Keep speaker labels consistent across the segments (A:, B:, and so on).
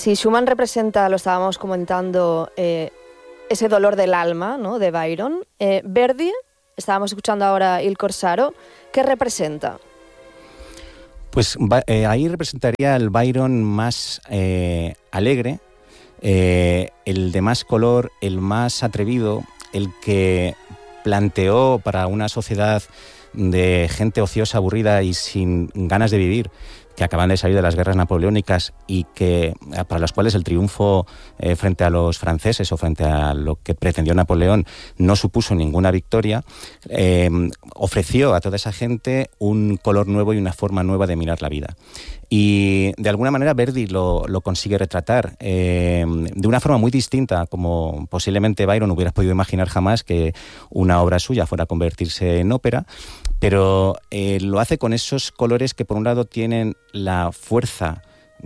A: Sí, Schumann representa, lo estábamos comentando, ese dolor del alma, ¿no?, de Byron. Verdi, estábamos escuchando ahora Il Corsaro, ¿qué representa?
B: Pues ahí representaría el Byron más alegre, el de más color, el más atrevido, el que planteó para una sociedad de gente ociosa, aburrida y sin ganas de vivir, que acaban de salir de las guerras napoleónicas y que para las cuales el triunfo frente a los franceses o frente a lo que pretendió Napoleón no supuso ninguna victoria, ofreció a toda esa gente un color nuevo y una forma nueva de mirar la vida. Y de alguna manera Verdi lo consigue retratar de una forma muy distinta, como posiblemente Byron hubiera podido imaginar jamás que una obra suya fuera a convertirse en ópera, pero lo hace con esos colores que por un lado tienen la fuerza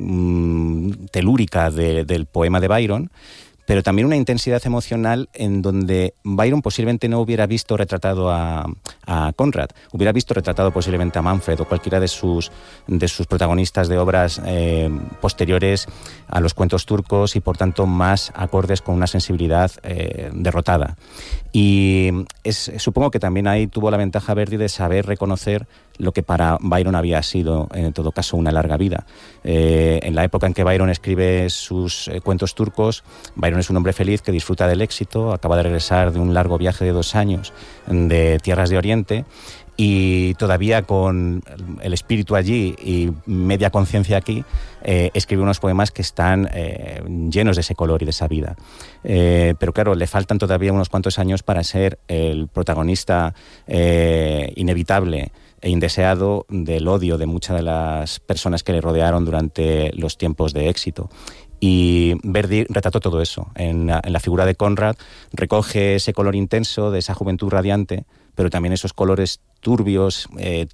B: telúrica del poema de Byron, pero también una intensidad emocional en donde Byron posiblemente no hubiera visto retratado a Conrad, hubiera visto retratado posiblemente a Manfred o cualquiera de sus protagonistas de obras posteriores a los cuentos turcos y por tanto más acordes con una sensibilidad derrotada. Y supongo que también ahí tuvo la ventaja Verdi de saber reconocer lo que para Byron había sido, en todo caso, una larga vida. En la época en que Byron escribe sus cuentos turcos, Byron es un hombre feliz que disfruta del éxito, acaba de regresar de un largo viaje de 2 años de tierras de Oriente y todavía con el espíritu allí y media conciencia aquí, escribe unos poemas que están llenos de ese color y de esa vida. Pero claro, le faltan todavía unos cuantos años para ser el protagonista inevitable e indeseado del odio de muchas de las personas que le rodearon durante los tiempos de éxito. Y Verdi retrató todo eso. En la figura de Conrad recoge ese color intenso de esa juventud radiante, pero también esos colores turbios,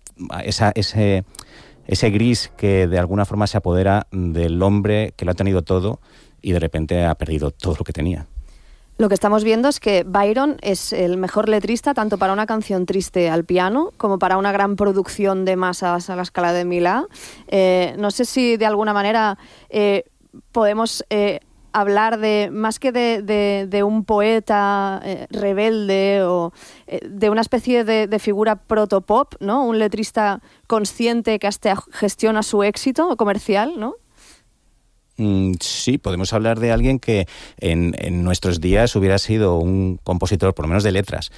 B: ese gris que de alguna forma se apodera del hombre que lo ha tenido todo y de repente ha perdido todo lo que tenía.
A: Lo que estamos viendo es que Byron es el mejor letrista tanto para una canción triste al piano como para una gran producción de masas a la escala de Milá. No sé si de alguna manera podemos hablar de más que de un poeta rebelde o de una especie de figura protopop, ¿no? Un letrista consciente que hasta gestiona su éxito comercial, ¿no?
B: Sí, podemos hablar de alguien que en nuestros días hubiera sido un compositor, por lo menos de letras,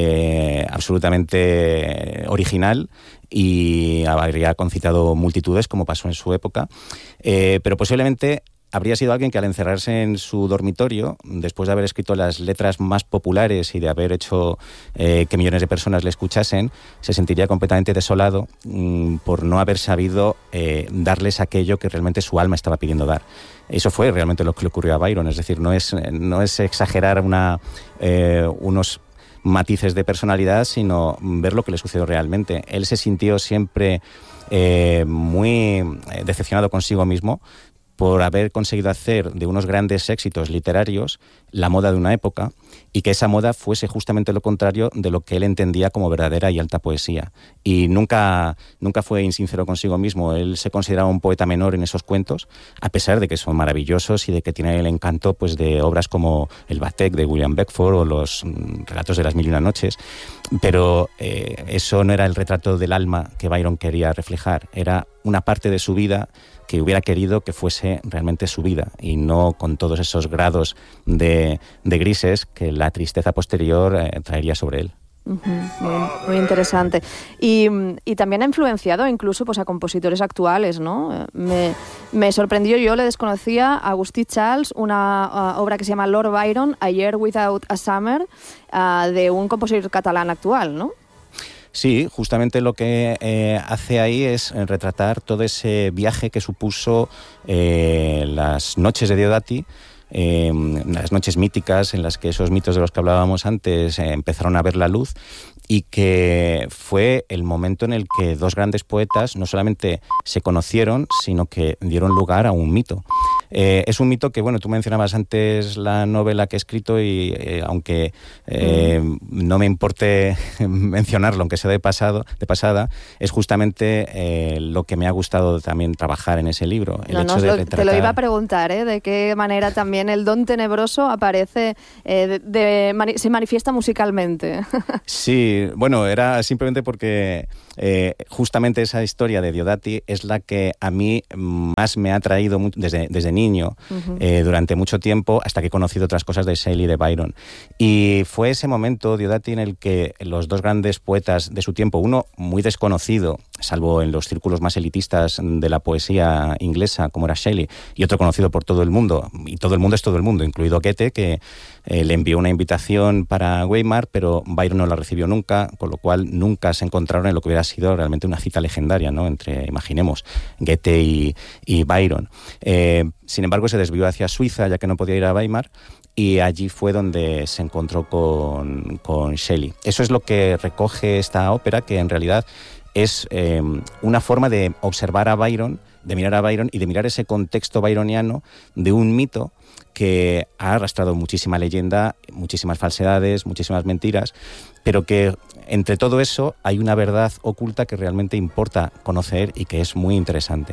B: absolutamente original y habría concitado multitudes, como pasó en su época, pero posiblemente habría sido alguien que al encerrarse en su dormitorio, después de haber escrito las letras más populares y de haber hecho que millones de personas le escuchasen, se sentiría completamente desolado por no haber sabido darles aquello que realmente su alma estaba pidiendo dar. Eso fue realmente lo que le ocurrió a Byron, es decir, no es exagerar unos matices de personalidad, sino ver lo que le sucedió realmente. Él se sintió siempre muy decepcionado consigo mismo por haber conseguido hacer de unos grandes éxitos literarios la moda de una época y que esa moda fuese justamente lo contrario de lo que él entendía como verdadera y alta poesía. Y nunca fue insincero consigo mismo. Él se consideraba un poeta menor en esos cuentos, a pesar de que son maravillosos y de que tiene el encanto pues, de obras como El Batek de William Beckford o los relatos de las Mil y una noches. Pero eso no era el retrato del alma que Byron quería reflejar. Era una parte de su vida que hubiera querido que fuese realmente su vida y no con todos esos grados de grises que la tristeza posterior traería sobre él.
A: Muy interesante. Y también ha influenciado incluso pues, a compositores actuales, ¿no? Me sorprendió, yo le desconocía a Agustí Charles, una obra que se llama Lord Byron, A Year Without a Summer, de un compositor catalán actual, ¿no?
B: Sí, justamente lo que hace ahí es retratar todo ese viaje que supuso las noches de Diodati, las noches míticas en las que esos mitos de los que hablábamos antes empezaron a ver la luz y que fue el momento en el que dos grandes poetas no solamente se conocieron, sino que dieron lugar a un mito. Es un mito que, bueno, tú mencionabas antes la novela que he escrito y aunque no me importe mencionarlo, aunque sea de pasada, es justamente lo que me ha gustado también trabajar en ese libro.
A: Te lo iba a preguntar, de qué manera también el don tenebroso aparece, se manifiesta musicalmente.
B: Sí, bueno, era simplemente porque justamente esa historia de Diodati es la que a mí más me ha atraído desde niño, durante mucho tiempo, hasta que he conocido otras cosas de Shelley y de Byron. Y fue ese momento, Diodati, en el que los dos grandes poetas de su tiempo, uno muy desconocido, salvo en los círculos más elitistas de la poesía inglesa, como era Shelley, y otro conocido por todo el mundo, y todo el mundo es todo el mundo, incluido Goethe, que le envió una invitación para Weimar, pero Byron no la recibió nunca, con lo cual nunca se encontraron en lo que hubiera sido realmente una cita legendaria, ¿no?, entre, imaginemos, Goethe y Byron. Sin embargo, se desvió hacia Suiza, ya que no podía ir a Weimar, y allí fue donde se encontró con Shelley. Eso es lo que recoge esta ópera, que en realidad es una forma de observar a Byron, de mirar a Byron y de mirar ese contexto byroniano de un mito que ha arrastrado muchísima leyenda, muchísimas falsedades, muchísimas mentiras, pero que entre todo eso hay una verdad oculta que realmente importa conocer y que es muy interesante.